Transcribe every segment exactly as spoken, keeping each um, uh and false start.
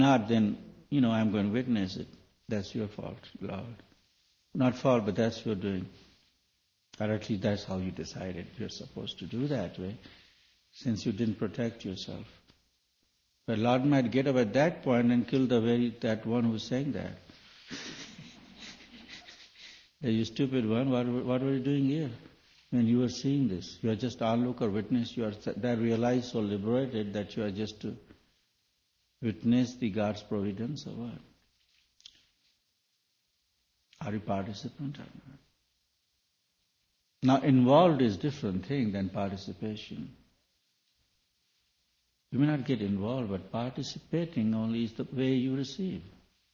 not, then, you know, I'm going to witness it. That's your fault, Lord. Not fault, but that's your doing. Or at least that's how you decided you're supposed to do that way, since you didn't protect yourself. But Lord might get up at that point and kill the very that one who's saying that. Hey, you stupid one, what, what were you doing here when you were seeing this? You are just onlooker, witness. You are that realized, so liberated that you are just to witness the God's providence or what? Are you participant or not? Now, involved is different thing than participation. You may not get involved, but participating only is the way you receive.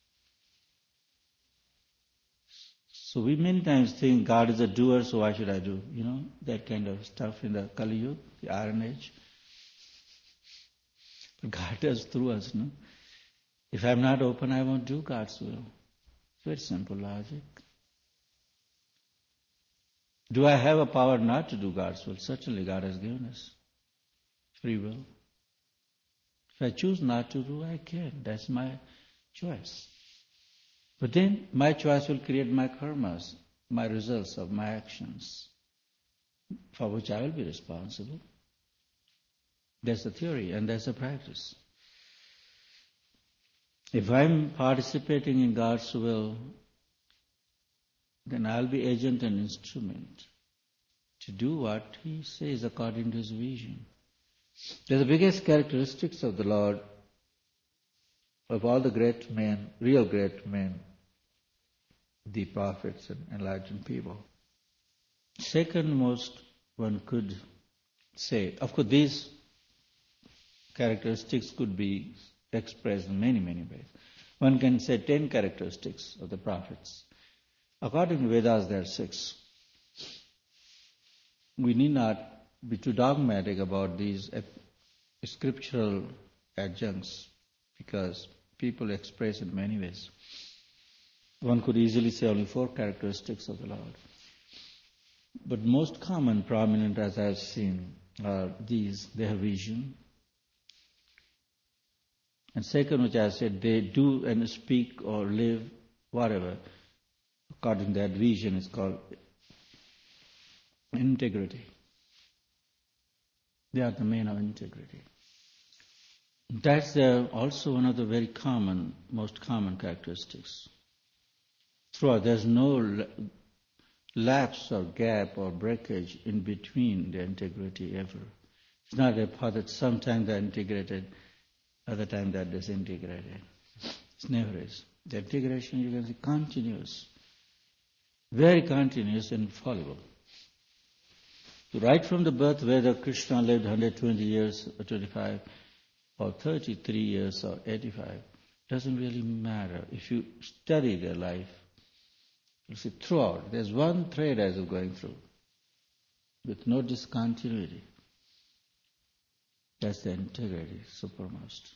So we many times think God is a doer, so why should I do? You know, that kind of stuff in the Kali Yuga, the Iron Age. But God does through us, no? If I'm not open, I won't do God's will. Very simple logic. Do I have a power not to do God's will? Certainly God has given us free will. If I choose not to do, I can. That's my choice. But then my choice will create my karmas, my results of my actions, for which I will be responsible. That's the theory and that's the practice. If I'm participating in God's will, then I'll be agent and instrument to do what He says according to His vision. They're the biggest characteristics of the Lord, of all the great men, real great men, the prophets and enlightened people. Second most, one could say, of course these characteristics could be expressed in many, many ways. One can say ten characteristics of the prophets. According to Vedas, there are six. We need not be too dogmatic about these scriptural adjuncts because people express in many ways. One could easily say only four characteristics of the Lord. But most common, prominent as I have seen, are these. They have vision. And second, which I said, they do and speak or live, whatever, according to that vision is called integrity. They are the main of integrity. That's uh, also one of the very common, most common characteristics. Throughout, there's no lapse or gap or breakage in between the integrity ever. It's not a part that sometimes they're integrated, other time they're disintegrated. It never is. The integration, you can see, continuous. Very continuous and infallible. So right from the birth, whether Krishna lived one hundred twenty years or twenty-five or thirty-three years or eighty-five, doesn't really matter. If you study their life, you'll see throughout, there's one thread as of going through, with no discontinuity. That's the integrity, supermost.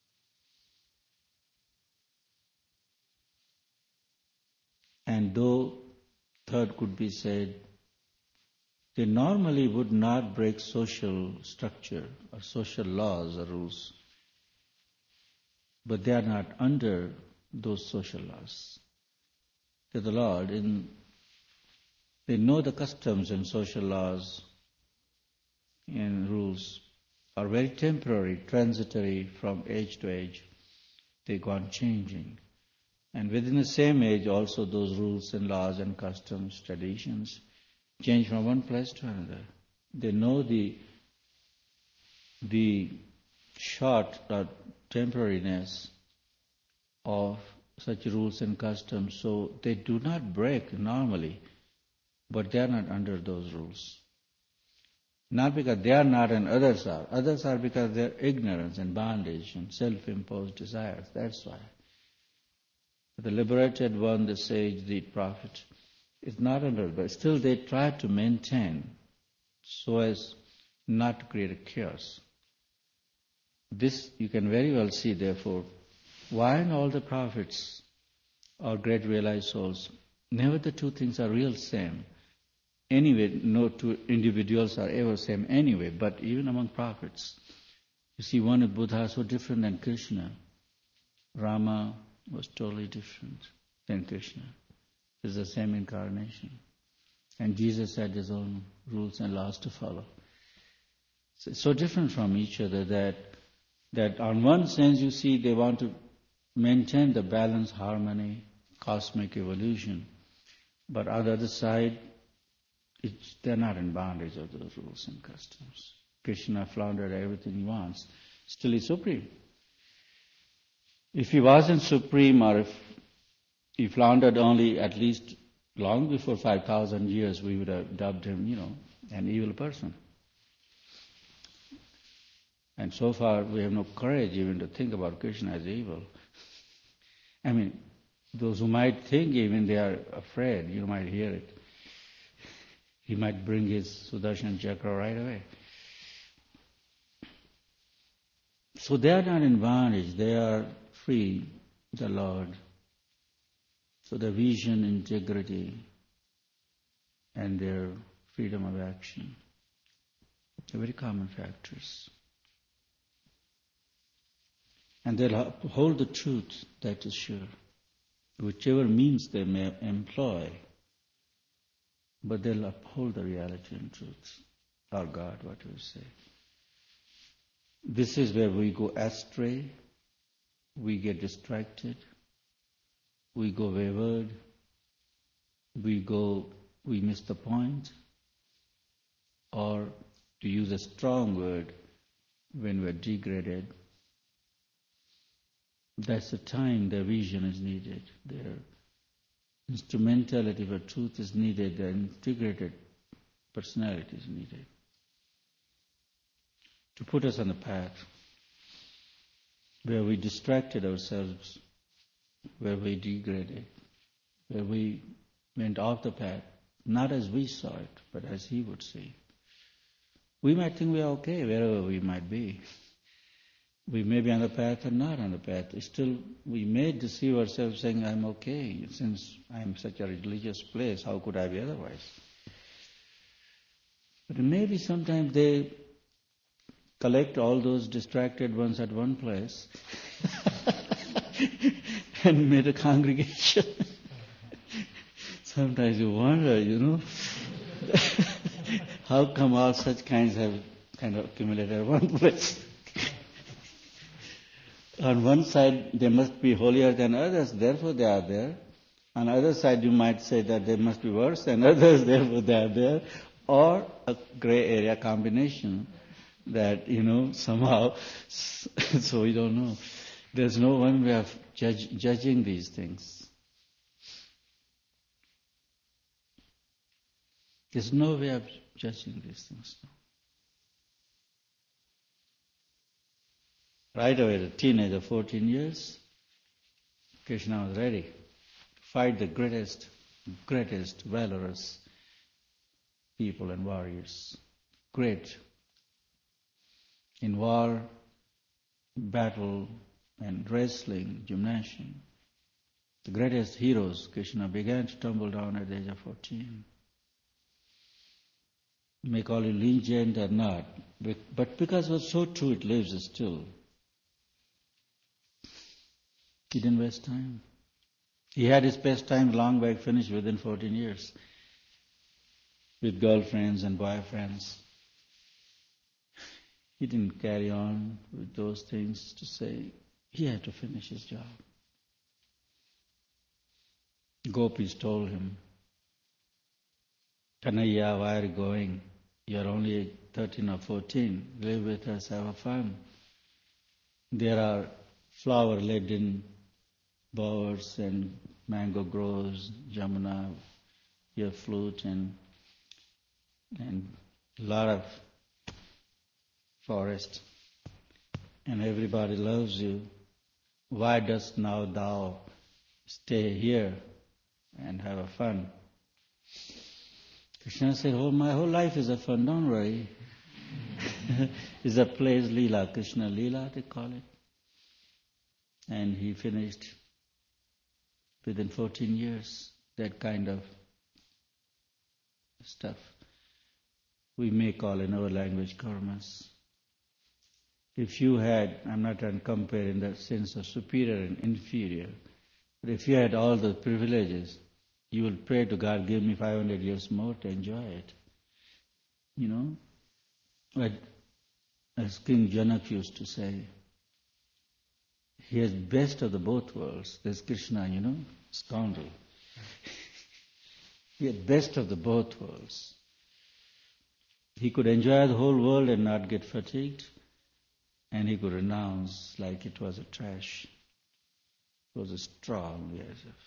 And though, third could be said, they normally would not break social structure or social laws or rules, but they are not under those social laws. To the Lord, in, they know the customs and social laws and rules are very temporary, transitory from age to age. They go on changing. And within the same age also those rules and laws and customs, traditions, change from one place to another. They know the the short uh, temporariness of such rules and customs, so they do not break normally, but they are not under those rules. Not because they are not and others are. Others are because their ignorance and bondage and self-imposed desires. That's why. The liberated one, the sage, the prophet, is not under, but still they try to maintain so as not to create a chaos. This you can very well see, therefore, why in all the prophets or great realized souls, never the two things are real same. Anyway, no two individuals are ever same anyway, but even among prophets, you see one of Buddha is so different than Krishna. Rama was totally different than Krishna. It's the same incarnation. And Jesus had his own rules and laws to follow. So, so different from each other that that on one sense you see they want to maintain the balance, harmony, cosmic evolution. But on the other side, it's, they're not in bondage of those rules and customs. Krishna floundered everything he wants. Still he's supreme. If he wasn't supreme, or if he floundered only at least long before five thousand years, we would have dubbed him, you know, an evil person. And so far, we have no courage even to think about Krishna as evil. I mean, those who might think even they are afraid, you might hear it. He might bring his Sudarshan Chakra right away. So they are not in bondage, they are free, the Lord. So their vision, integrity, and their freedom of action are very common factors. And they'll uphold the truth, that is sure, whichever means they may employ, but they'll uphold the reality and truth, or God, what we say. This is where we go astray, we get distracted, we go wayward, we go, we miss the point, or to use a strong word, when we're degraded. That's the time their vision is needed, their instrumentality for truth is needed, their integrated personality is needed to put us on the path where we distracted ourselves, where we degraded, where we went off the path, not as we saw it, but as he would see. We might think we are okay wherever we might be. We may be on the path or not on the path. Still, we may deceive ourselves saying, I'm okay, since I'm such a religious place, how could I be otherwise? But maybe sometimes they collect all those distracted ones at one place and made a congregation. Sometimes you wonder, you know, how come all such kinds have kind of accumulated at one place? On one side, they must be holier than others, therefore they are there. On the other side, you might say that they must be worse than others, therefore they are there. Or a gray area combination that, you know, somehow, so we don't know. There's no one way of judge, judging these things. There's no way of judging these things. Right away, the teenager, fourteen years, Krishna was ready to fight the greatest, greatest, valorous people and warriors. Great. In war, battle, and wrestling, gymnasium, the greatest heroes, Krishna began to tumble down at the age of fourteen. You may call it legend or not, but because it was so true, it lives still. He didn't waste time. He had his best time long back finished within fourteen years with girlfriends and boyfriends. He didn't carry on with those things to say he had to finish his job. Gopis told him, Kanhaiya, why are you going? You're only thirteen or fourteen. Live with us, have fun. There are flower-laden bowers and mango groves, Jamuna, your flute, and and a lot of forest. And everybody loves you. Why dost now thou stay here and have a fun? Krishna said, oh, my whole life is a fun, don't worry. It's a play, Leela, Krishna Leela, they call it. And he finished within fourteen years, that kind of stuff. We may call in our language karmas. If you had, I'm not trying to compare in the sense of superior and inferior, but if you had all the privileges, you will pray to God, give me five hundred years more to enjoy it. You know? But as King Janak used to say, he has best of the both worlds. There's Krishna, you know, scoundrel. He had best of the both worlds. He could enjoy the whole world and not get fatigued, and he could renounce like it was a trash. It was a straw only as if.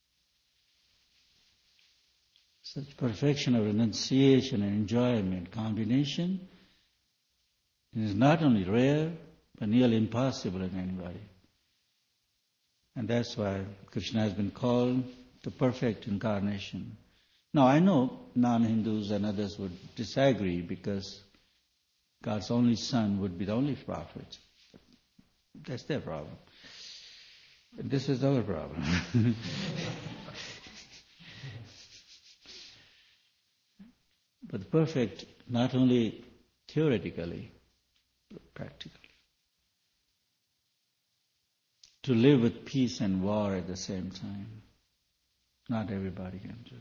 Such perfection of renunciation and enjoyment combination is not only rare, but nearly impossible in anybody. And that's why Krishna has been called the perfect incarnation. Now I know non-Hindus and others would disagree because God's only son would be the only prophet. That's their problem. But this is our problem. But the perfect, not only theoretically, but practically. To live with peace and war at the same time. Not everybody can do.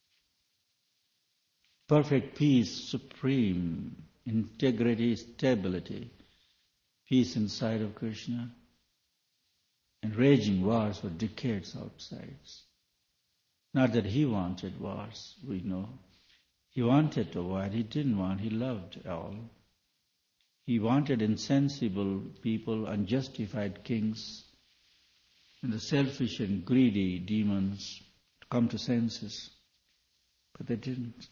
Perfect peace, supreme, integrity, stability, peace inside of Krishna, and raging wars for decades outside. Not that he wanted wars, we know. He wanted to avoid, he didn't want, he loved all. He wanted insensible people, unjustified kings, and the selfish and greedy demons to come to senses. But they didn't.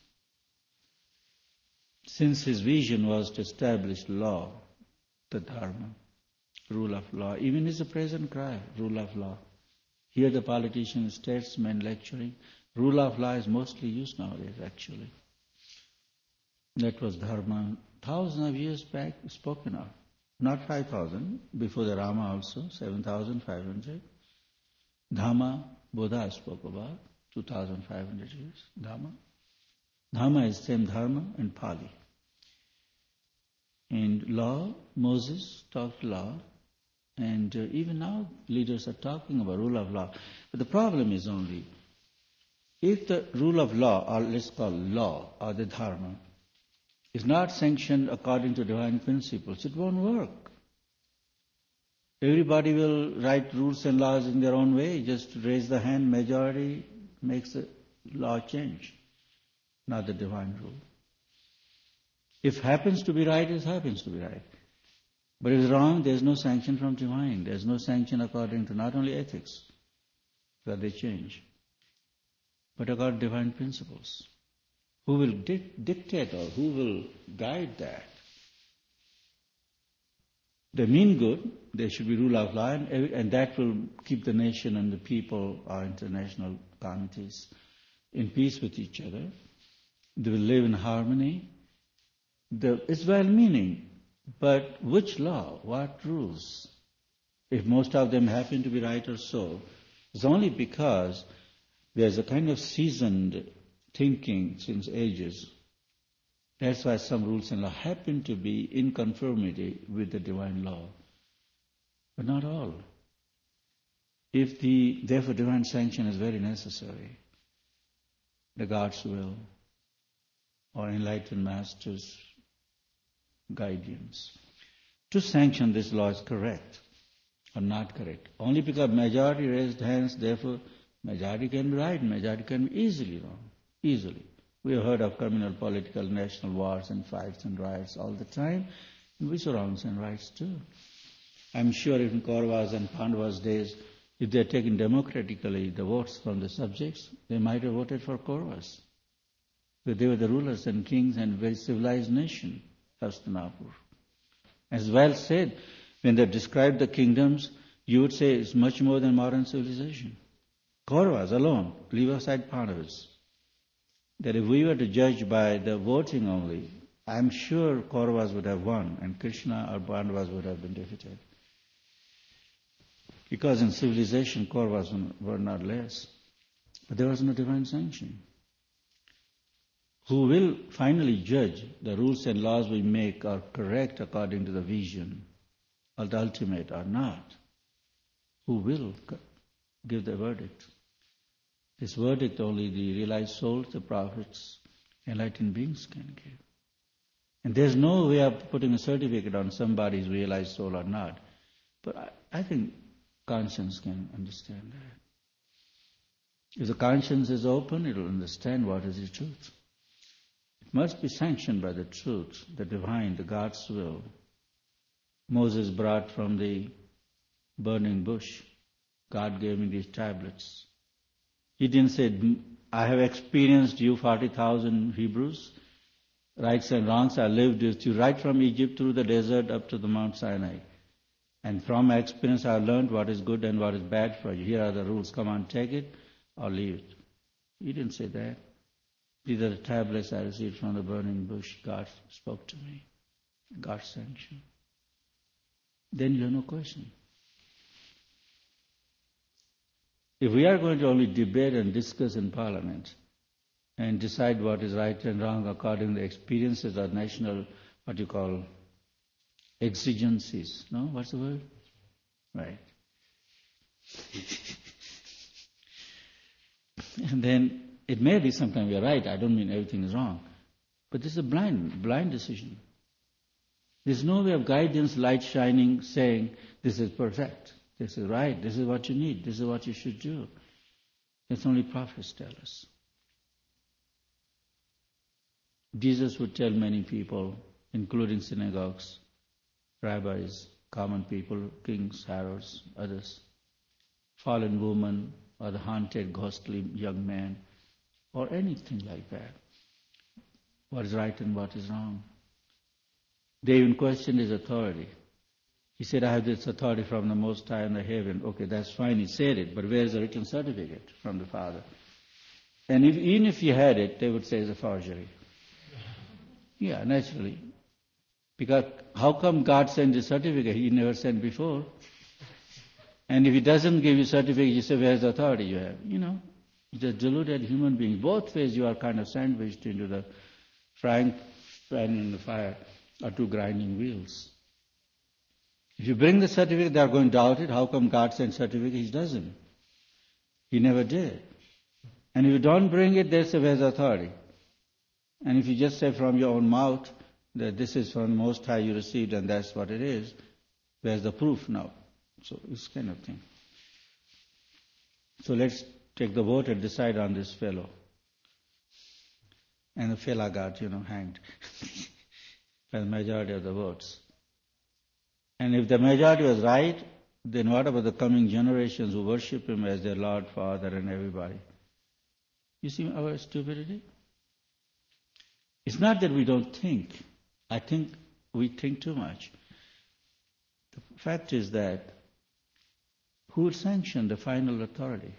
Since his vision was to establish law, the dharma, rule of law, even is a present cry, rule of law. Here the politicians, statesmen lecturing, rule of law is mostly used nowadays actually. That was dharma, thousands of years back spoken of. Not five thousand, before the Rama also, seven thousand five hundred. Dhamma, Buddha spoke about, two thousand five hundred years, Dhamma. Dhamma is same dharma in Pali. And law, Moses talked law, and uh, even now leaders are talking about rule of law. But the problem is only, if the rule of law, or let's call law, or the dharma, is not sanctioned according to divine principles, it won't work. Everybody will write rules and laws in their own way, just raise the hand, majority makes the law change, not the divine rule. If happens to be right, it happens to be right. But if it's wrong, there's no sanction from divine. There's no sanction according to not only ethics, that they change, but according to divine principles. Who will di- dictate or who will guide that? They mean good, there should be rule of law, and, and that will keep the nation and the people, our international communities, in peace with each other. They will live in harmony. The, it's well-meaning, but which law, what rules? If most of them happen to be right or so, it's only because there's a kind of seasoned thinking since ages. That's why some rules and law happen to be in conformity with the divine law, but not all. If the, therefore divine sanction is very necessary, the God's will, or enlightened masters' guidance. To sanction this law is correct or not correct. Only because majority raised hands, therefore majority can be right, majority can be easily wrong. Easily. We have heard of communal, political, national wars and fights and riots all the time, which are wrongs and rights too. I'm sure in Kauravas and Pandavas' days, if they had taken democratically the votes from the subjects, they might have voted for Kauravas. But they were the rulers and kings and very civilized nation, Hastinapur. As well said, when they described the kingdoms, you would say it's much more than modern civilization. Kauravas alone, leave aside Pandavas. That if we were to judge by the voting only, I'm sure Kauravas would have won and Krishna or Pandavas would have been defeated. Because in civilization, Kauravas were not less. But there was no divine sanction. Who will finally judge the rules and laws we make are correct according to the vision or the ultimate or not? Who will give the verdict? This verdict only the realized souls, the prophets, enlightened beings can give. And there's no way of putting a certificate on somebody's realized soul or not. But I, I think conscience can understand that. If the conscience is open, it will understand what is the truth. It must be sanctioned by the truth, the divine, the God's will. Moses brought from the burning bush. God gave me these tablets. He didn't say, I have experienced you forty thousand Hebrews, rights and wrongs. I lived with you right from Egypt through the desert up to the Mount Sinai. And from my experience, I learned what is good and what is bad for you. Here are the rules. Come on, take it or leave it. He didn't say that. These are the tablets I received from the burning bush. God spoke to me. God sanctioned. Then you have no question. If we are going to only debate and discuss in Parliament and decide what is right and wrong according to the experiences of national, what you call, exigencies, no? What's the word? Right. And then it may be sometimes we are right. I don't mean everything is wrong. But this is a blind, blind decision. There's no way of guidance, light shining, saying, this is perfect. This is right. This is what you need. This is what you should do. It's only prophets tell us. Jesus would tell many people, including synagogues, rabbis, common people, kings, heroes, others, fallen woman, or the haunted, ghostly young man, or anything like that. What is right and what is wrong. They even questioned his authority. He said, I have this authority from the Most High in the heaven. Okay, that's fine, he said it, but where is the written certificate from the Father? And if, even if he had it, they would say it's a forgery. Yeah, naturally. Because how come God sent the certificate he never sent before? And if he doesn't give you certificate, you say, where's the authority you have? You know, just deluded human beings. Both ways you are kind of sandwiched into the frying pan in the fire, or two grinding wheels. If you bring the certificate, they are going to doubt it. How come God sent certificate? He doesn't. He never did. And if you don't bring it, they say, where's the authority? And if you just say from your own mouth that this is from the Most High you received and that's what it is, where's the proof now? So this kind of thing. So let's take the vote and decide on this fellow. And the fellow got, you know, hanged by the majority of the votes. And if the majority was right, then what about the coming generations who worship him as their Lord, Father, and everybody? You see our stupidity? It's not that we don't think. I think we think too much. The fact is that who will sanction the final authority?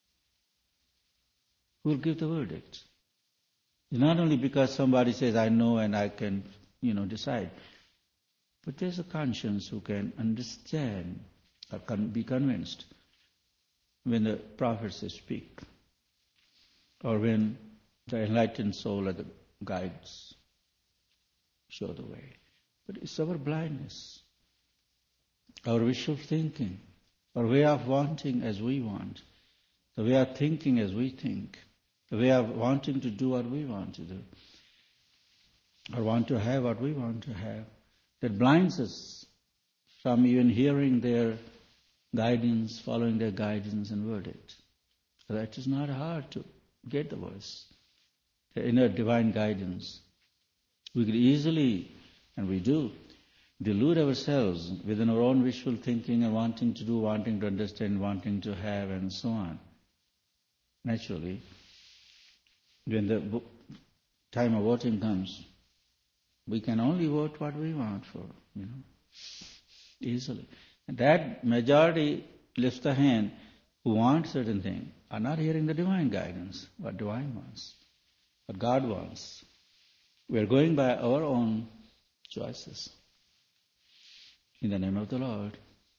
Who will give the verdict? It's not only because somebody says, I know and I can, you know, decide. But there's a conscience who can understand or can be convinced when the prophets speak or when the enlightened soul or the guides show the way. But it's our blindness, our wishful thinking, our way of wanting as we want, the way of thinking as we think, the way of wanting to do what we want to do, or want to have what we want to have, that blinds us from even hearing their guidance, following their guidance and verdict. That is not hard to get the voice, the inner divine guidance. We could easily, and we do, delude ourselves within our own wishful thinking and wanting to do, wanting to understand, wanting to have, and so on. Naturally, when the time of voting comes, we can only vote what we want for, you know, easily. And that majority lifts the hand who want certain thing are not hearing the divine guidance, what divine wants, what God wants. We are going by our own choices. In the name of the Lord.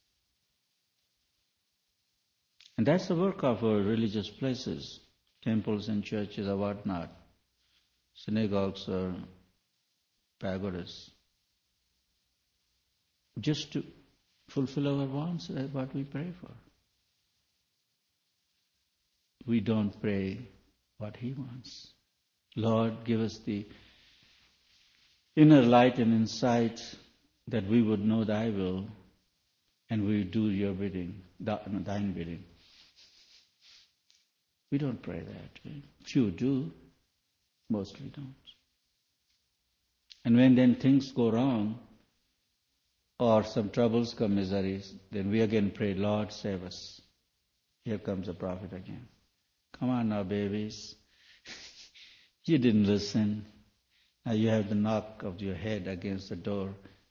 And that's the work of our religious places, temples and churches or whatnot, synagogues or pagodas. Just to fulfill our wants, that's what we pray for. We don't pray what He wants. Lord, give us the inner light and insight that we would know Thy will and we would do Your bidding, Thine bidding. We don't pray that way. Few do, mostly don't. And when then things go wrong, or some troubles come, miseries, then we again pray, Lord, save us. Here comes the prophet again. Come on now, babies. You didn't listen. Now you have the knock of your head against the door.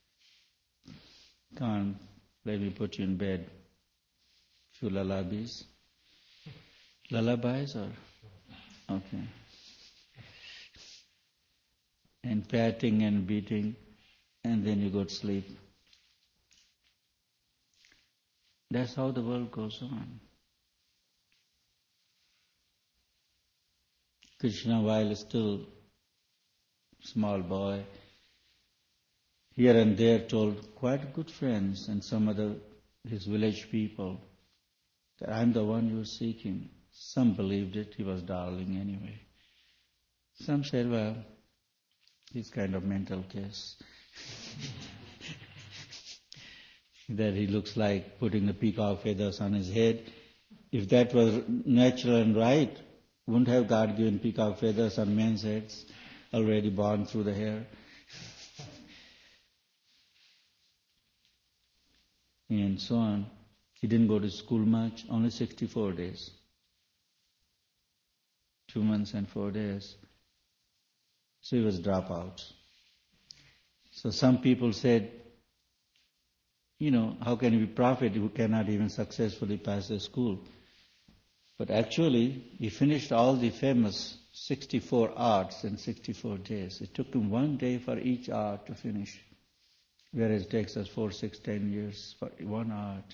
Come on, let me put you in bed. Few lullabies. Lullabies or? Okay. And patting and beating, and then you go to sleep. That's how the world goes on. Krishna, while still small boy, here and there told quite good friends and some other his village people that I'm the one you're seeking. Some believed it, he was darling anyway. Some said, well, he's kind of mental case. That he looks like putting the peacock feathers on his head. If that was natural and right, wouldn't have God given peacock feathers on men's heads, already born through the hair? And so on. He didn't go to school much, only sixty-four days. Two months and four days. So he was dropout. So some people said, you know, how can he be prophet who cannot even successfully pass the school? But actually, he finished all the famous sixty-four arts in sixty-four days. It took him one day for each art to finish, whereas it takes us four, six, ten years for one art.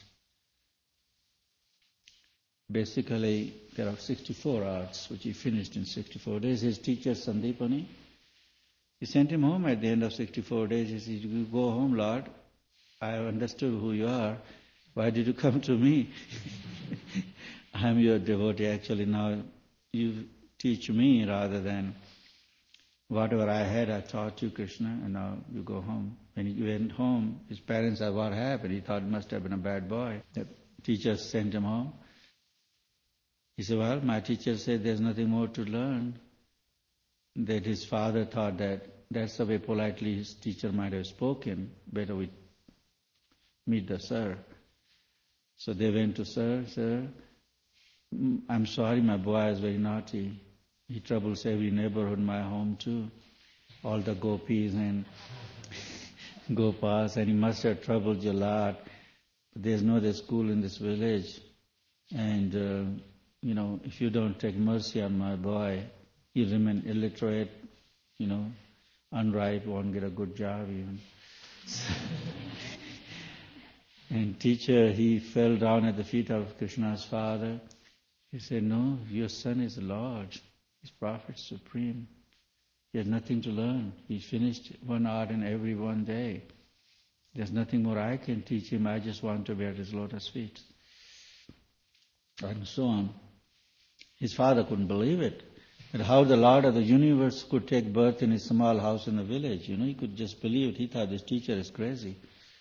Basically, there are sixty-four arts, which he finished in sixty-four days. His teacher, Sandipani, he sent him home at the end of sixty-four days. He said, you go home, Lord. I have understood who you are. Why did you come to me? I am your devotee. Actually, now you teach me rather than whatever I had, I taught you, Krishna, and now you go home. When he went home, his parents asked what happened. He thought it must have been a bad boy. The teacher sent him home. He said, well, my teacher said there's nothing more to learn. That his father thought that that's the way politely his teacher might have spoken. Better we meet the sir. So they went to sir, sir, I'm sorry, my boy is very naughty. He troubles every neighborhood in my home too. All the gopis and gopas, and he must have troubled you a lot. But there's no other school in this village. And, uh, you know, if you don't take mercy on my boy, he'll remain illiterate, you know, unripe, won't get a good job even. And teacher, he fell down at the feet of Krishna's father. He said, no, your son is the Lord. He's Prophet Supreme. He has nothing to learn. He finished one art in every one day. There's nothing more I can teach him. I just want to be at his lotus feet. And so on. His father couldn't believe it. And how the Lord of the universe could take birth in his small house in the village. You know, he could just believe it. He thought this teacher is crazy.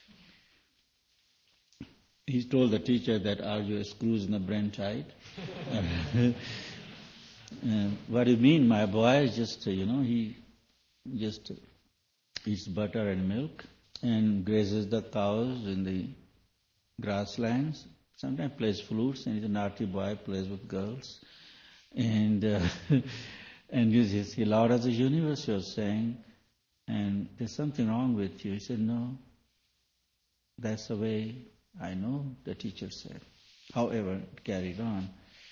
He told the teacher that, are you screws in the brain tight? uh, what do you mean? My boy is just, uh, you know, he just eats butter and milk and grazes the cows in the grasslands. Sometimes plays flutes, and he's a naughty boy, plays with girls. And uh, and he's the Lord of the universe, you're saying, and there's something wrong with you. He said, no, that's the way I know, the teacher said. However, it carried on.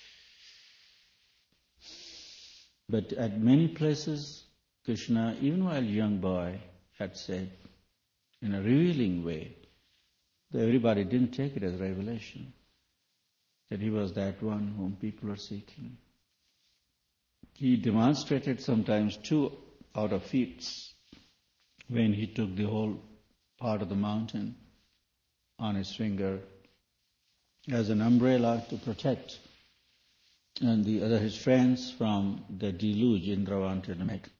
But at many places, Krishna, even while young boy, had said, in a revealing way, that everybody didn't take it as revelation, that he was that one whom people are seeking. He demonstrated sometimes two out of feats when he took the whole part of the mountain on his finger as an umbrella to protect and the other his friends from the deluge Indra wanted to make.